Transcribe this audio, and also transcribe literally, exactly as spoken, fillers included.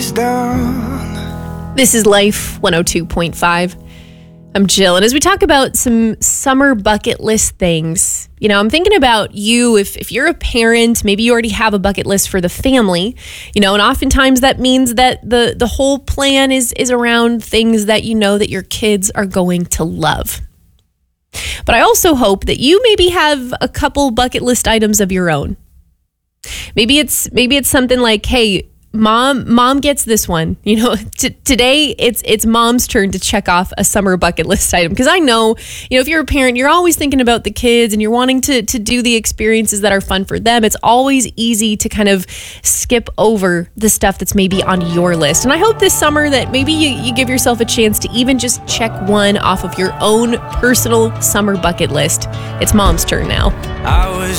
face down. This is Life one oh two point five. I'm Jill, and as we talk about some summer bucket list things, you know, I'm thinking about you. If if you're a parent, maybe you already have a bucket list for the family, you know, and oftentimes that means that the the whole plan is is around things that you know that your kids are going to love. But I also hope that you maybe have a couple bucket list items of your own. Maybe it's maybe it's something like, hey, Mom, mom gets this one. You know, t- today it's it's mom's turn to check off a summer bucket list item. Because I know, you know, if you're a parent, you're always thinking about the kids and you're wanting to to do the experiences that are fun for them. It's always easy to kind of skip over the stuff that's maybe on your list. And I hope this summer that maybe you, you give yourself a chance to even just check one off of your own personal summer bucket list. It's mom's turn now. I was